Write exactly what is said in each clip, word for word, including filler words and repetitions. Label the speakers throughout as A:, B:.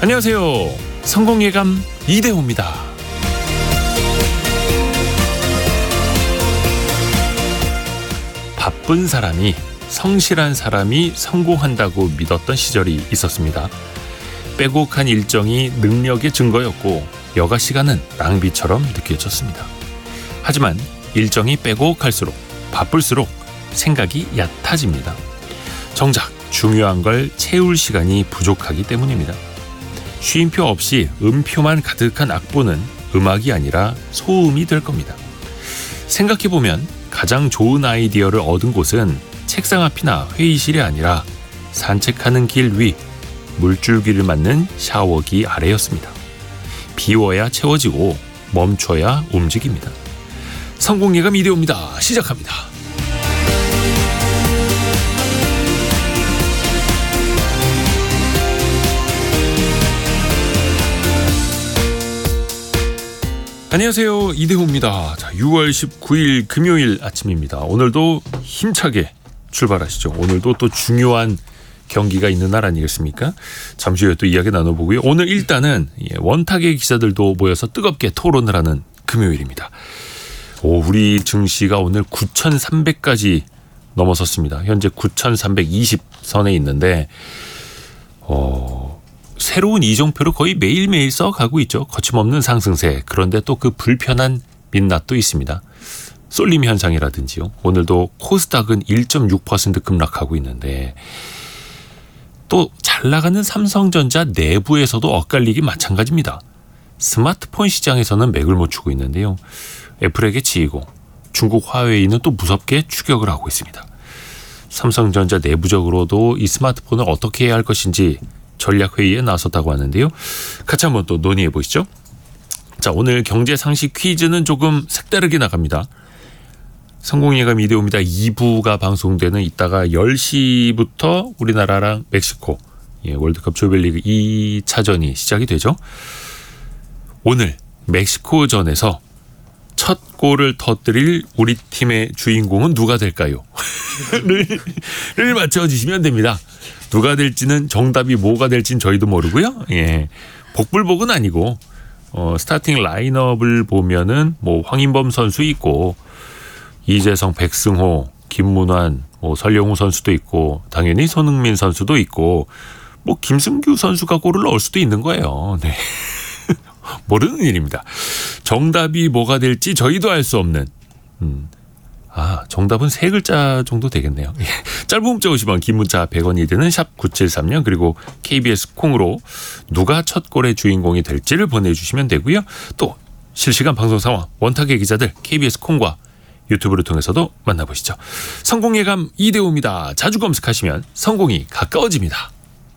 A: 안녕하세요. 성공예감 이대호입니다. 바쁜 사람이, 성실한 사람이 성공한다고 믿었던 시절이 있었습니다. 빼곡한 일정이 능력의 증거였고 여가 시간은 낭비처럼 느껴졌습니다. 하지만 일정이 빼곡할수록, 바쁠수록 생각이 얕아집니다. 정작 중요한 걸 채울 시간이 부족하기 때문입니다. 쉼표 없이 음표만 가득한 악보는 음악이 아니라 소음이 될 겁니다. 생각해보면 가장 좋은 아이디어를 얻은 곳은 책상 앞이나 회의실이 아니라 산책하는 길 위, 물줄기를 맞는 샤워기 아래였습니다. 비워야 채워지고 멈춰야 움직입니다. 성공예감 이대호입니다. 시작합니다. 안녕하세요. 이대호입니다. 자, 유월 십구일 금요일 아침입니다. 오늘도 힘차게 출발하시죠. 오늘도 또 중요한 경기가 있는 날 아니겠습니까? 잠시 후에 또 이야기 나눠보고요. 오늘 일단은 원탁의 기자들도 모여서 뜨겁게 토론을 하는 금요일입니다. 오, 우리 증시가 오늘 구천삼백까지 넘어섰습니다. 현재 구천삼백이십 선에 있는데 어, 새로운 이정표로 거의 매일매일 써가고 있죠. 거침없는 상승세. 그런데 또 그 불편한 민낯도 있습니다. 쏠림 현상이라든지요. 오늘도 코스닥은 일 점 육 퍼센트 급락하고 있는데 또 잘 나가는 삼성전자 내부에서도 엇갈리기 마찬가지입니다. 스마트폰 시장에서는 맥을 못 추고 있는데요. 애플에게 치이고 중국 화웨이는 또 무섭게 추격을 하고 있습니다. 삼성전자 내부적으로도 이 스마트폰을 어떻게 해야 할 것인지 전략회의에 나섰다고 하는데요. 같이 한번 또 논의해 보시죠. 자, 오늘 경제상식 퀴즈는 조금 색다르게 나갑니다. 성공예감 이대호입니다. 이 부가 방송되는 이따가 열 시부터 우리나라랑 멕시코 예, 월드컵 조별리그 이 차전이 시작이 되죠. 오늘 멕시코전에서 첫 골을 터뜨릴 우리 팀의 주인공은 누가 될까요? 를, 를 맞춰주시면 됩니다. 누가 될지는 정답이 뭐가 될지는 저희도 모르고요. 예, 복불복은 아니고 어, 스타팅 라인업을 보면은 뭐 황인범 선수 있고 이재성, 백승호, 김문환, 뭐 설영우 선수도 있고 당연히 손흥민 선수도 있고 뭐 김승규 선수가 골을 넣을 수도 있는 거예요. 네. 모르는 일입니다. 정답이 뭐가 될지 저희도 알 수 없는 음. 아, 정답은 세 글자 정도 되겠네요. 짧은 문자 오십 원, 긴 문자 백 원이 되는 샵 구칠삼공 그리고 케이비에스 콩으로 누가 첫 골의 주인공이 될지를 보내주시면 되고요. 또 실시간 방송 상황 원탁의 기자들 케이비에스 콩과 유튜브를 통해서도 만나보시죠. 성공예감 이대호입니다. 자주 검색하시면 성공이 가까워집니다.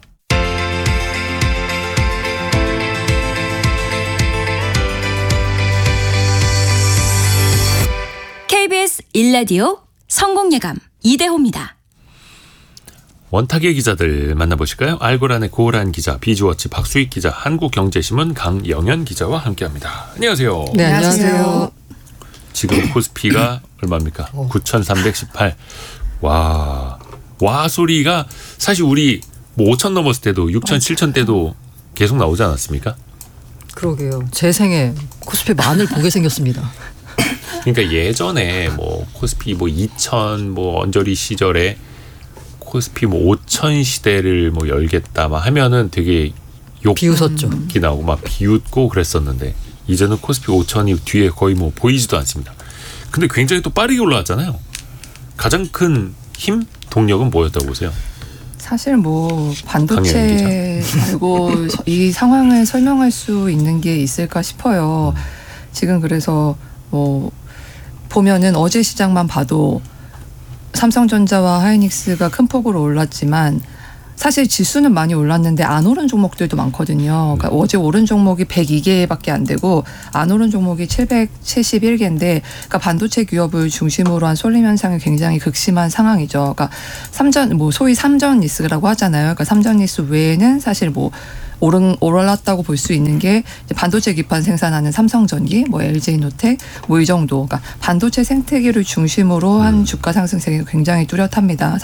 B: 케이비에스 일 라디오 성공예감 이대호입니다.
A: 원탁의 기자들 만나보실까요? 알고란의 고란 기자, 비주워치 박수익 기자, 한국경제신문 강영현 기자와 함께합니다. 안녕하세요.
C: 네, 안녕하세요.
A: 지금 코스피가 얼마입니까? 구천삼백십팔. 와, 와 소리가 사실 우리 뭐 오천 넘었을 때도 육천, 칠천 때도 계속 나오지 않았습니까?
C: 그러게요. 제 생에 코스피 만을 보게 생겼습니다.
A: 그러니까 예전에 뭐 코스피 뭐 이천 뭐 언저리 시절에 코스피 뭐 오천 시대를 뭐 열겠다 막 하면은 되게 욕
C: 비웃었죠.
A: 기 나오고 막 비웃고 그랬었는데 이제는 코스피 오천이 뒤에 거의 뭐 보이지도 않습니다. 근데 굉장히 또 빠르게 올라왔잖아요. 가장 큰 힘, 동력은 뭐였다고 보세요?
D: 사실 뭐 반도체 말고 이 상황을 설명할 수 있는 게 있을까 싶어요. 지금 그래서 뭐 보면은 어제 시장만 봐도 삼성전자와 하이닉스가 큰 폭으로 올랐지만 사실 지수는 많이 올랐는데 안 오른 종목들도 많거든요. 그러니까 어제 오른 종목이 백이 개밖에 안 되고 안 오른 종목이 칠백칠십일 개인데 그러니까 반도체 기업을 중심으로 한 쏠림 현상이 굉장히 극심한 상황이죠. 그러니까 삼전 뭐 소위 삼전 리스크라고 하잖아요. 그러니까 삼전 리스크 외에는 사실 뭐 오른, 올랐다고 볼 수 있는 게 반도체 기판 생산하는 삼성전기, 뭐 엘지노텍, 뭐 이 정도. 그러니까 반도체 생태계를 중심으로 한 주가 상승세가 굉장히 뚜렷합니다.